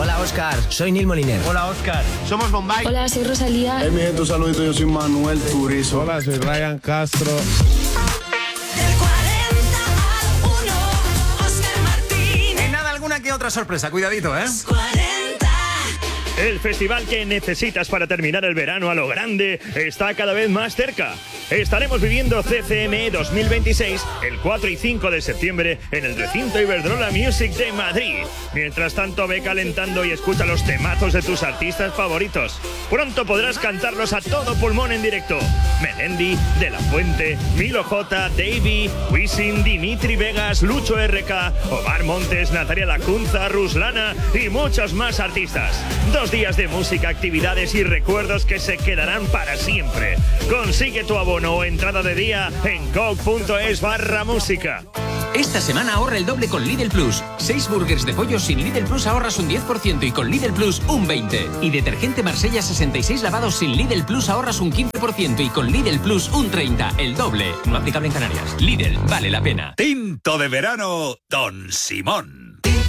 Hola, Óscar. Soy Neil Moliner. Hola, Óscar. Somos Bombay. Hola, soy Rosalía. Mi gente, un saludito. Yo soy Manuel Turizo. Hola, soy Ryan Castro. Del 40 al 1, Óscar Martín. Y nada, alguna que otra sorpresa. Cuidadito, ¿eh? 40. El festival que necesitas para terminar el verano a lo grande está cada vez más cerca. Estaremos viviendo CCME 2026 el 4 y 5 de septiembre en el recinto Iberdrola Music de Madrid. Mientras tanto, ve calentando y escucha los temazos de tus artistas favoritos. Pronto podrás cantarlos a todo pulmón en directo. Melendi, De La Fuente, Milo J, Davey, Wisin, Dimitri Vegas, Lucho RK, Omar Montes, Natalia Lacunza, Ruslana y muchos más artistas. 2 días de música, actividades y recuerdos que se quedarán para siempre. Consigue tu abono o entrada de día en coke.es/música. Esta semana ahorra el doble con Lidl Plus. 6 burgers de pollo sin Lidl Plus ahorras un 10% y con Lidl Plus un 20%. Y detergente Marsella 66 lavados sin Lidl Plus ahorras un 15% y con Lidl Plus un 30%. El doble. No aplicable en Canarias. Lidl, vale la pena. Tinto de verano, Don Simón.